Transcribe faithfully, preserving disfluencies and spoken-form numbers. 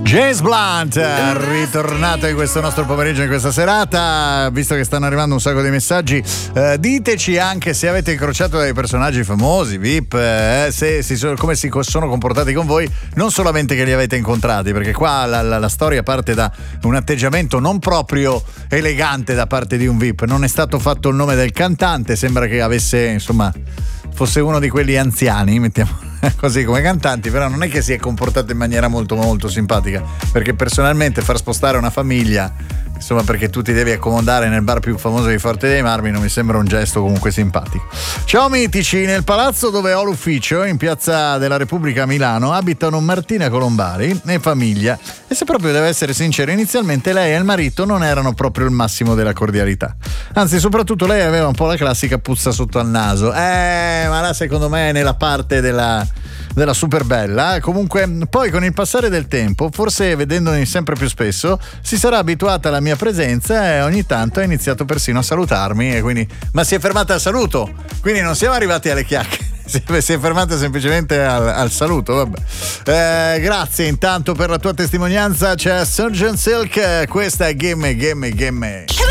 James Blunt, ritornato in questo nostro pomeriggio, in questa serata. Visto che stanno arrivando un sacco di messaggi, eh, diteci anche se avete incrociato dei personaggi famosi, V I P, eh, se, si sono, come si sono comportati con voi, non solamente che li avete incontrati, perché qua la, la, la storia parte da un atteggiamento non proprio elegante da parte di un V I P. Non è stato fatto il nome del cantante, sembra che avesse, insomma, fosse uno di quelli anziani, mettiamo così come cantanti, però non è che si è comportato in maniera molto molto simpatica, perché personalmente far spostare una famiglia, insomma, perché tu ti devi accomodare nel bar più famoso di Forte dei Marmi, non mi sembra un gesto comunque simpatico. Ciao mitici, nel palazzo dove ho l'ufficio, in piazza della Repubblica a Milano, abitano Martina Colombari e famiglia, e se proprio devo essere sincero, inizialmente lei e il marito non erano proprio il massimo della cordialità, anzi soprattutto lei aveva un po' la classica puzza sotto al naso, eh ma là secondo me è nella parte della della super bella. Comunque poi con il passare del tempo, forse vedendoni sempre più spesso, si sarà abituata alla mia presenza e ogni tanto ha iniziato persino a salutarmi, e quindi, ma si è fermata al saluto, quindi non siamo arrivati alle chiacchiere, si è fermata semplicemente al, al saluto. Vabbè. Eh, grazie intanto per la tua testimonianza. C'è Surgeon Silk, questa è Gimme Gimme Gimme.